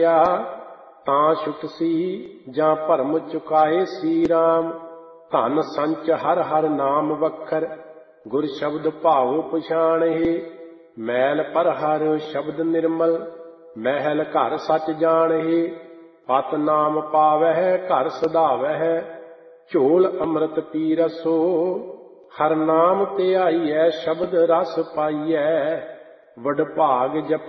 ਤਾਂ ਛੁਟਸੀ ਜਾਂ ਭਰਮ ਚੁਕਾਏ ਸੀ ਰਾਮ। ਧਨ ਸੰਚ ਹਰ ਹਰ ਨਾਮ ਵਖਰ, ਗੁਰ ਸ਼ਬਦ ਭਾਉ ਪਛਾਣਹਿ। ਮੈਲ ਪਰ ਹਰ ਸ਼ਬਦ ਨਿਰਮਲ, ਮਹਿਲ ਘਰ ਸਚ ਜਾਣਹਿ। ਪਤ ਨਾਮ ਪਾਵਹਿ ਘਰ ਸਧਾਵਹਿ, ਝੋਲ ਅੰਮ੍ਰਿਤ ਪੀ ਰਸੋ। ਹਰ ਨਾਮ ਧਿਆਈਐ ਸ਼ਬਦ ਰਸ ਪਾਈਐ, ਵਡਭਾਗ ਜਪ